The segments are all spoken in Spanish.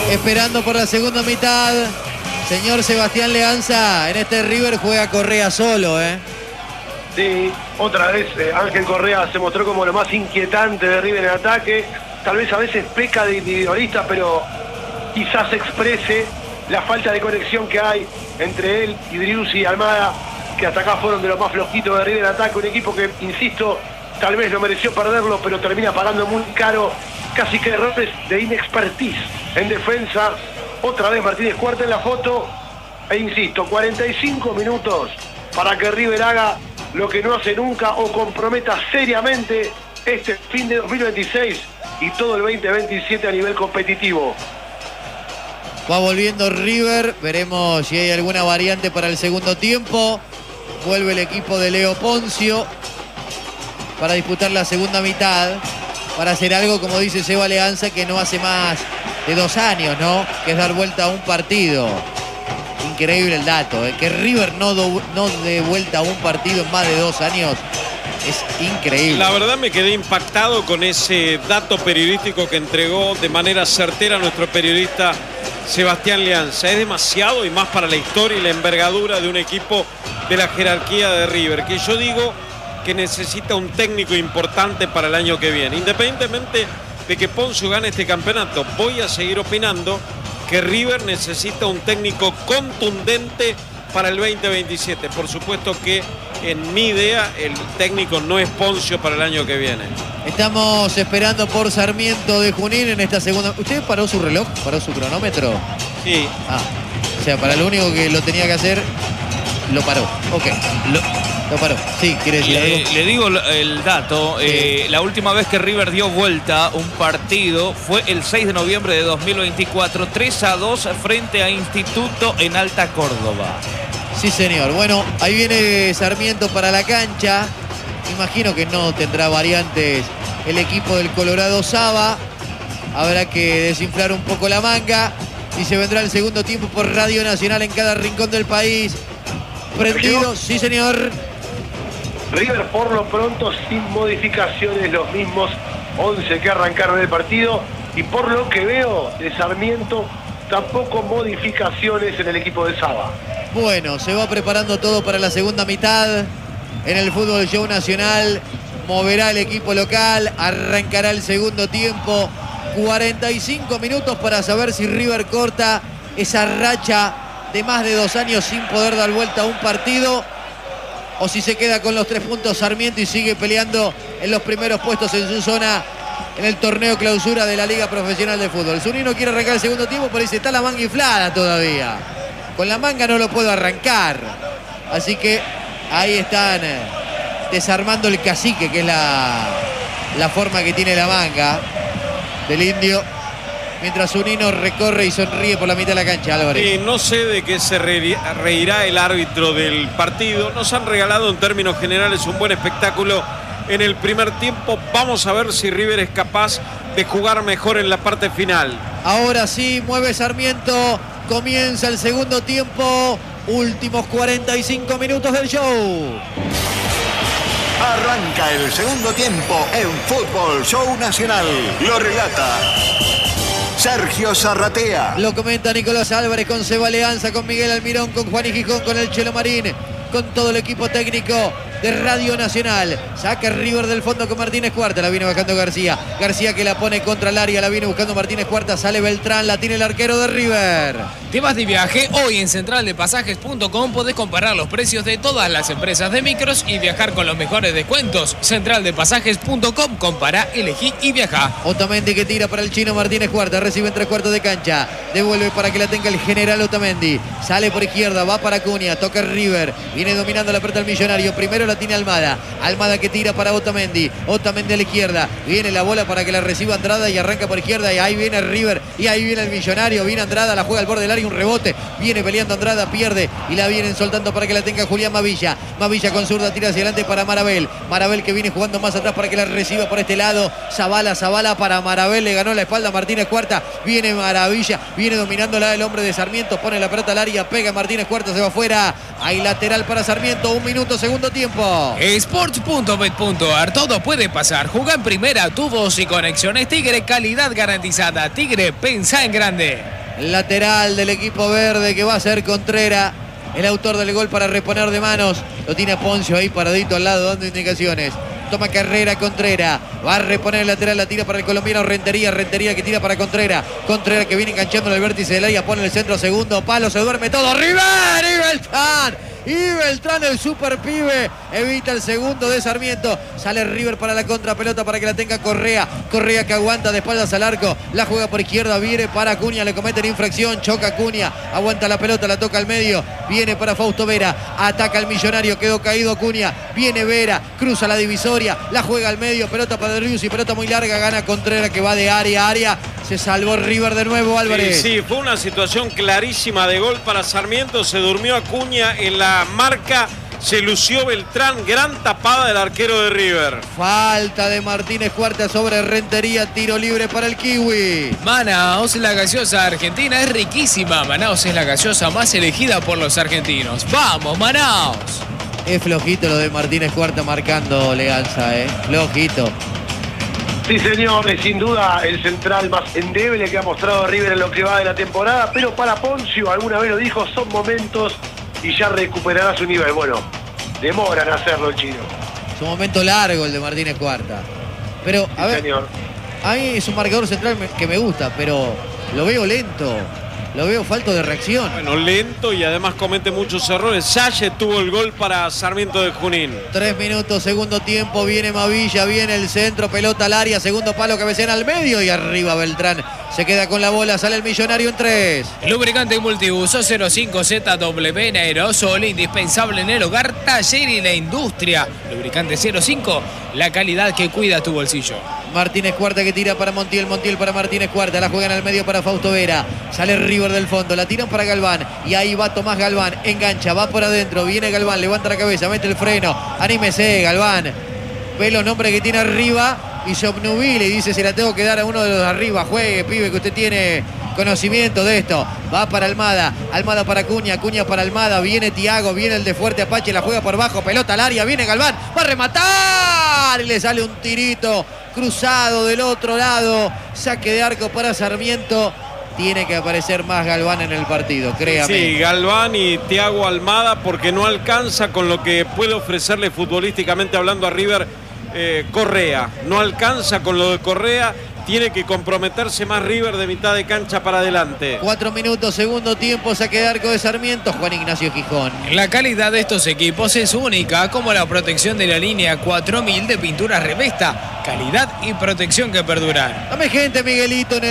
esperando por la segunda mitad. Señor Sebastián Leanza, en este River juega Correa solo, ¿eh? Sí, otra vez Ángel Correa se mostró como lo más inquietante de River en ataque. Tal vez a veces peca de individualista, pero quizás exprese la falta de conexión que hay entre él y Driussi y Almada, que hasta acá fueron de los más flojitos de River en ataque. Un equipo que, insisto, tal vez no mereció perderlo, pero termina pagando muy caro. Casi que errores de inexpertise en defensa. Otra vez Martínez Cuarta en la foto. E insisto, 45 minutos para que River haga lo que no hace nunca o comprometa seriamente este fin de 2026 y todo el 2027 a nivel competitivo. Va volviendo River, veremos si hay alguna variante para el segundo tiempo. Vuelve el equipo de Leo Poncio para disputar la segunda mitad, para hacer algo, como dice Seba Leanza, que no hace más de 2 años, ¿no? Que es dar vuelta a un partido. Increíble el dato, ¿eh? Que River no dé vuelta a un partido en más de 2 años. Es increíble. La verdad me quedé impactado con ese dato periodístico que entregó de manera certera nuestro periodista Sebastián Leanza. Es demasiado, y más para la historia y la envergadura de un equipo de la jerarquía de River, que yo digo que necesita un técnico importante para el año que viene. Independientemente de que Poncio gane este campeonato, voy a seguir opinando que River necesita un técnico contundente para el 2027. Por supuesto que en mi idea el técnico no es Poncio para el año que viene. Estamos esperando por Sarmiento de Junín en esta segunda. ¿Usted paró su reloj? ¿Paró su cronómetro? Sí. Ah, o sea, para lo único que lo tenía que hacer, lo paró. Ok, lo paró. Sí, quiere decir algo. Le digo el dato. Sí. La última vez que River dio vuelta un partido fue el 6 de noviembre de 2024, 3-2 frente a Instituto en Alta Córdoba. Sí, señor. Bueno, ahí viene Sarmiento para la cancha. Imagino que no tendrá variantes el equipo del Colorado Saba. Habrá que desinflar un poco la manga. Y se vendrá el segundo tiempo por Radio Nacional en cada rincón del país. Prendido, sí, señor. River por lo pronto sin modificaciones, los mismos 11 que arrancaron el partido. Y por lo que veo de Sarmiento, tampoco modificaciones en el equipo de Saba. Bueno, se va preparando todo para la segunda mitad en el Fútbol Show Nacional. Moverá el equipo local, arrancará el segundo tiempo. 45 minutos para saber si River corta esa racha de más de 2 años sin poder dar vuelta a un partido, o si se queda con los 3 puntos Sarmiento y sigue peleando en los primeros puestos en su zona en el torneo clausura de la Liga Profesional de Fútbol. Zunino quiere arrancar el segundo tiempo, pero dice, está la manga inflada todavía. Con la manga no lo puedo arrancar. Así que ahí están desarmando el cacique, que es la forma que tiene la manga del indio. Mientras Zunino recorre y sonríe por la mitad de la cancha, Álvarez. No sé de qué se reirá el árbitro del partido. Nos han regalado en términos generales un buen espectáculo en el primer tiempo. Vamos a ver si River es capaz de jugar mejor en la parte final. Ahora sí, mueve Sarmiento. Comienza el segundo tiempo. Últimos 45 minutos del show. Arranca el segundo tiempo en Fútbol Show Nacional. Lo relata Sergio Zarratea. Lo comenta Nicolás Álvarez con Seba Leanza, con Miguel Almirón, con Juan y Gijón, con el Chelo Marín, con todo el equipo técnico de Radio Nacional. Saca River del fondo con Martínez Cuarta. La viene bajando García. García que la pone contra el área. La viene buscando Martínez Cuarta. Sale Beltrán. La tiene el arquero de River. ¿Te vas de viaje? Hoy en centraldepasajes.com podés comparar los precios de todas las empresas de micros y viajar con los mejores descuentos. Centraldepasajes.com. Compará, elegí y viajá. Otamendi que tira para el chino Martínez Cuarta. Recibe en 3/4 de cancha. Devuelve para que la tenga el general Otamendi. Sale por izquierda. Va para Cunha. Toca River. Viene dominando la pelota el Millonario. Primero la tiene Almada. Almada que tira para Otamendi. Otamendi a la izquierda. Viene la bola para que la reciba Andrada y arranca por izquierda. Y ahí viene River. Y ahí viene el Millonario. Viene Andrada. La juega al borde del área. Un rebote. Viene peleando Andrada. Pierde. Y la vienen soltando para que la tenga Julián Mavilla. Mavilla con zurda. Tira hacia adelante para Marabel. Marabel que viene jugando más atrás para que la reciba por este lado. Zabala para Marabel. Le ganó la espalda Martínez Cuarta. Viene Maravilla. Viene dominando la del hombre de Sarmiento. Pone la pelota al área. Pega Martínez Cuarta. Se va afuera. Hay lateral para Sarmiento. 1 minuto, segundo tiempo. Sports.bet.ar. Todo puede pasar. Juega en primera, tubos y conexiones Tigre, calidad garantizada. Tigre, pensá en grande. lateral del equipo verde, que va a ser Contreras, el autor del gol, para reponer de manos. Lo tiene a Poncio ahí paradito al lado dando indicaciones. Toma carrera Contreras, va a reponer el lateral, la tira para el colombiano Rentería, Rentería que tira para Contreras, Contreras que viene enganchando en el vértice del área, pone el centro, segundo palo, se duerme todo, River y Beltrán. Y Beltrán, el super pibe, evita el segundo de Sarmiento. Sale River para la contrapelota para que la tenga Correa. Correa que aguanta de espaldas al arco. La juega por izquierda, viene para Acuña. Le cometen infracción, choca Acuña. Aguanta la pelota, la toca al medio. Viene para Fausto Vera. Ataca al Millonario, quedó caído Acuña. Viene Vera, cruza la divisoria. La juega al medio, pelota para Driussi, pelota muy larga. Gana Contreras que va de área a área. Se salvó River de nuevo, Álvarez. Sí, fue una situación clarísima de gol para Sarmiento. Se durmió Acuña en la marca, se lució Beltrán, gran tapada del arquero de River. Falta de Martínez Cuarta sobre Rentería, tiro libre para el Kiwi. Manaos, la gaseosa argentina es riquísima. Manaos es la gaseosa más elegida por los argentinos. ¡Vamos, Manaos! Es flojito lo de Martínez Cuarta marcando Leganza, flojito. Sí, señor, es sin duda el central más endeble que ha mostrado River en lo que va de la temporada, pero para Poncio, alguna vez lo dijo, son momentos y ya recuperará su nivel. Bueno, demoran hacerlo el chino. Es un momento largo el de Martínez Cuarta. Pero, a ver, señor, a mí es un marcador central que me gusta, pero lo veo lento. Lo veo falto de reacción. Bueno, lento y además comete muchos errores. Salle tuvo el gol para Sarmiento de Junín. 3 minutos, segundo tiempo. Viene Mavilla, viene el centro, pelota al área, segundo palo, cabecea al medio y arriba Beltrán. Se queda con la bola, sale el Millonario en 3. Lubricante multiuso 05ZW en aerosol, indispensable en el hogar, taller y la industria. Lubricante 05, la calidad que cuida tu bolsillo. Martínez Cuarta que tira para Montiel, Montiel para Martínez Cuarta, la juegan al medio para Fausto Vera, sale River del fondo, la tiran para Galván y ahí va Tomás Galván, engancha, va por adentro, viene Galván, levanta la cabeza, mete el freno, anímese Galván, ve los nombres que tiene arriba y se obnubila y dice: se la tengo que dar a uno de los de arriba, juegue pibe que usted tiene conocimiento de esto. Va para Almada, Almada para Acuña, Acuña para Almada, viene Thiago, viene el de Fuerte Apache, la juega por bajo, pelota al área, viene Galván, va a rematar y le sale un tirito cruzado del otro lado, saque de arco para Sarmiento. Tiene que aparecer más Galván en el partido, créame. Sí, Galván y Thiago Almada, porque no alcanza con lo que puede ofrecerle futbolísticamente hablando a River Correa. No alcanza con lo de Correa. Tiene que comprometerse más River de mitad de cancha para adelante. 4 minutos, segundo tiempo, saque de arco de Sarmiento, Juan Ignacio Gijón. La calidad de estos equipos es única, como la protección de la línea 4000 de pinturas Revesta. Calidad y protección que perduran. Dame gente, Miguelito, en el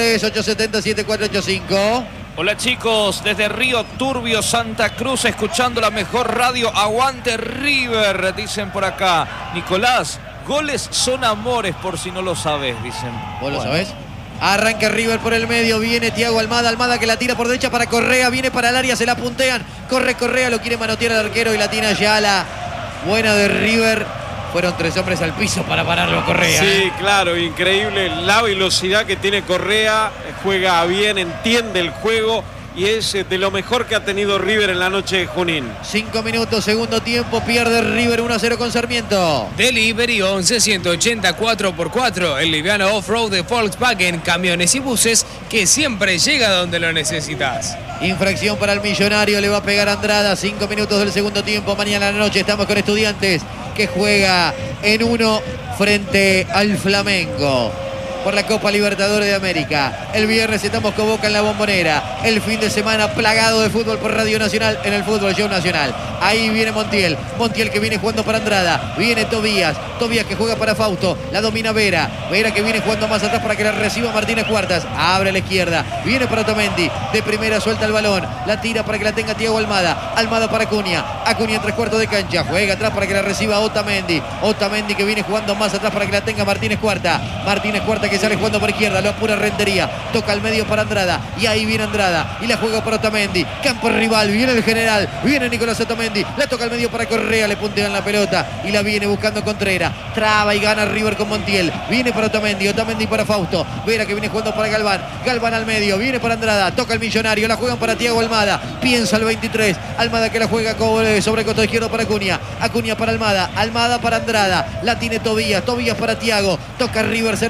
11-3-870-7485. Hola chicos, desde Río Turbio, Santa Cruz, escuchando la mejor radio. Aguante River, dicen por acá. Nicolás, goles son amores, por si no lo sabes, dicen. ¿Vos lo sabés? Arranca River por el medio, viene Thiago Almada, Almada que la tira por derecha para Correa, viene para el área, se la puntean, corre Correa, lo quiere manotear al arquero y la tiene Ayala. Buena de River, fueron 3 hombres al piso para pararlo Correa. Sí, claro, increíble la velocidad que tiene Correa, juega bien, entiende el juego y es de lo mejor que ha tenido River en la noche de Junín. 5 minutos, segundo tiempo, pierde River 1-0 con Sarmiento. Delivery 11-180 4x4, el liviano off-road de Volkswagen, camiones y buses que siempre llega donde lo necesitas. Infracción para el Millonario, le va a pegar Andrada. 5 minutos del segundo tiempo, mañana a la noche estamos con Estudiantes que juega en 1 frente al Flamengo por la Copa Libertadores de América. El viernes estamos con Boca en la Bombonera. El fin de semana plagado de fútbol por Radio Nacional en el Fútbol Show Nacional. Ahí viene Montiel. Montiel que viene jugando para Andrada. Viene Tobías. Tobías que juega para Fausto. La domina Vera. Vera que viene jugando más atrás para que la reciba Martínez Cuartas. Abre a la izquierda. Viene para Otamendi. De primera suelta el balón. La tira para que la tenga Thiago Almada. Almada para Acuña. Acuña en 3/4 de cancha. Juega atrás para que la reciba Otamendi. Otamendi que viene jugando más atrás para que la tenga Martínez Cuarta. Martínez Cuarta que sale jugando por izquierda. Lo apura Rentería. Toca al medio para Andrada. Y ahí viene Andrada. Y la juega para Otamendi. Campo rival. Viene el general. Viene Nicolás Otamendi. La toca al medio para Correa. Le puntean la pelota. Y la viene buscando Contreras. Traba y gana River con Montiel. Viene para Otamendi. Otamendi para Fausto. Vera que viene jugando para Galván. Galván al medio. Viene para Andrada. Toca el Millonario. La juegan para Thiago Almada. Piensa el 23. Almada que la juega sobre coto izquierdo para Acuña. Acuña para Almada. Almada para Andrada. La tiene Tobías. Tobías para Thiago. Toca River cerca del área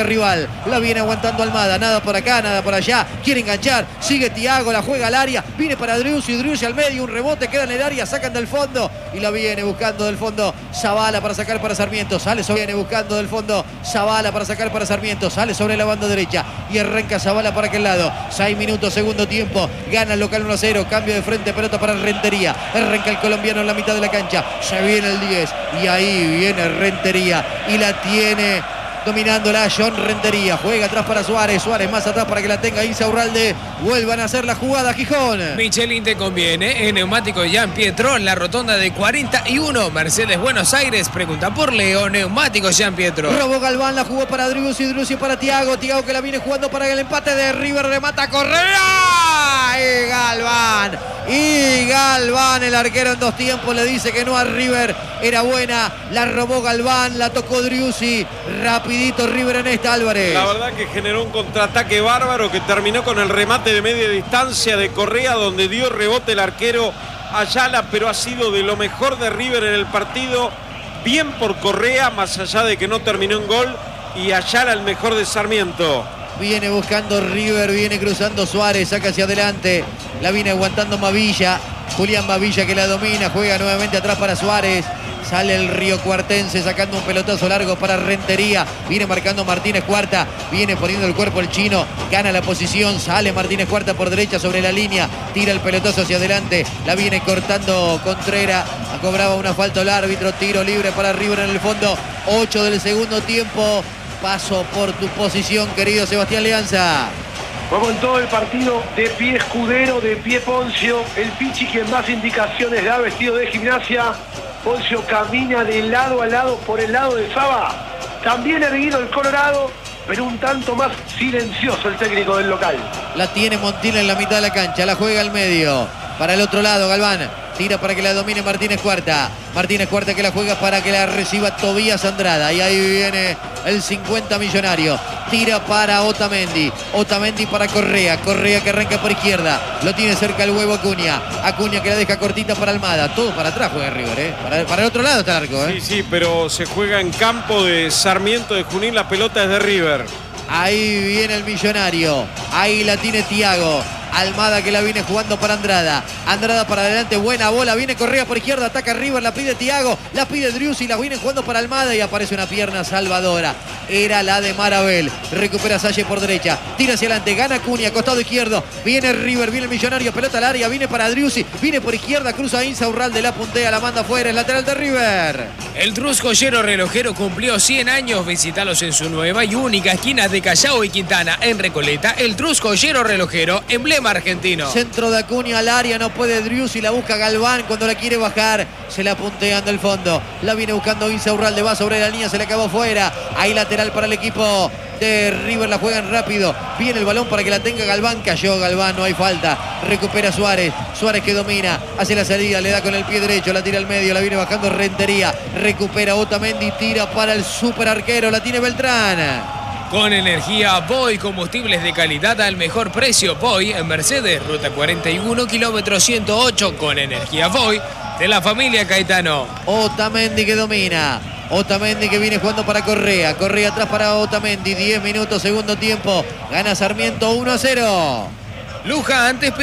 área rival. La viene aguantando Almada. Nada por acá, nada por allá. Quiere enganchar. Sigue Thiago, la juega al área. Viene para Driussi. Driussi al medio. Un rebote, queda en el área. Sacan del fondo. Y la viene buscando del fondo Zavala para sacar para Sarmiento. Viene buscando del fondo Zavala para sacar para Sarmiento. Sale sobre la banda derecha. Y arranca Zavala para aquel lado. 6 minutos, segundo tiempo. Gana el local 1-0. Cambio de frente, pelota para Rentería. Arranca el colombiano en la mitad de la cancha. Se viene el 10. Y ahí viene Rentería. Y la tiene dominándola John Rentería. Juega atrás para Suárez. Suárez más atrás para que la tenga Insaurralde. Vuelvan a hacer la jugada, Gijón. Michelin te conviene. En Neumático Jean Pietro, en la rotonda de 41. Mercedes Buenos Aires. Pregunta por Leo. Neumático Jean Pietro. Robó Galván, la jugó para Driussi. Driussi para Thiago. Thiago que la viene jugando para el empate de River. Remata Correa. Y Galván. Y Galván, el arquero en 2 tiempos, le dice que no a River. Era buena. La robó Galván. La tocó Driussi. Rapidito River en esta, Álvarez. La verdad que generó un contraataque bárbaro que terminó con el remate de media distancia de Correa, donde dio rebote el arquero Ayala, pero ha sido de lo mejor de River en el partido. Bien por Correa, más allá de que no terminó en gol. Y Ayala el mejor de Sarmiento. Viene buscando River, viene cruzando Suárez, saca hacia adelante. La viene aguantando Mavilla. Julián Mavilla que la domina, juega nuevamente atrás para Suárez. Sale el riocuartense sacando un pelotazo largo para Rentería. Viene marcando Martínez Cuarta. Viene poniendo el cuerpo el chino. Gana la posición. Sale Martínez Cuarta por derecha sobre la línea. Tira el pelotazo hacia adelante. La viene cortando Contreras. Cobraba una falta el árbitro. Tiro libre para River en el fondo. 8 del segundo tiempo. Paso por tu posición, querido Sebastián Leanza. Vamos en todo el partido, de pie Escudero, de pie Poncio, el Pichi quien más indicaciones da, vestido de Gimnasia. Poncio camina de lado a lado por el lado de Saba. También erguido el Colorado, pero un tanto más silencioso el técnico del local. La tiene Montiel en la mitad de la cancha, la juega al medio. Para el otro lado, Galván. Tira para que la domine Martínez Cuarta. Martínez Cuarta que la juega para que la reciba Tobías Andrada. Y ahí viene el 50 millonario. Tira para Otamendi. Otamendi para Correa. Correa que arranca por izquierda. Lo tiene cerca el huevo Acuña. Acuña que la deja cortita para Almada. Todo para atrás juega River, ¿eh? Para el otro lado está el arco, ¿eh? Sí, pero se juega en campo de Sarmiento de Junín. La pelota es de River. Ahí viene el millonario. Ahí la tiene Thiago. Almada que la viene jugando para Andrada. Andrada para adelante, buena bola. Viene Correa por izquierda, ataca River, la pide Thiago. La pide Driussi, la viene jugando para Almada y aparece una pierna salvadora. Era la de Marabel. Recupera Salle por derecha. Tira hacia adelante, gana Acuña, costado izquierdo. Viene River, viene el millonario, pelota al área. Viene para Driussi, viene por izquierda, cruza Insaurralde, la puntea, la manda afuera. El lateral de River. El Trus Joyero Relojero cumplió 100 años. Visítalos en su nueva y única esquina de Callao y Quintana en Recoleta. El Trus Joyero Relojero, emblema argentino. Centro de Acuña al área, no puede Driussi, la busca Galván cuando la quiere bajar. Se la puntean del fondo. La viene buscando Insaurralde, va sobre la línea, se le acabó fuera. Ahí lateral para el equipo de River, la juegan rápido. Viene el balón para que la tenga Galván. Cayó Galván, no hay falta. Recupera Suárez. Suárez que domina, hace la salida, le da con el pie derecho, la tira al medio, la viene bajando Rentería. Recupera Otamendi, tira para el super arquero, la tiene Beltrán. Con energía Voy, combustibles de calidad al mejor precio. Voy en Mercedes, ruta 41, kilómetro 108. Con energía Voy de la familia Caetano. Otamendi que domina. Otamendi que viene jugando para Correa. Correa atrás para Otamendi. 10 minutos, segundo tiempo. Gana Sarmiento 1-0. Luján, antes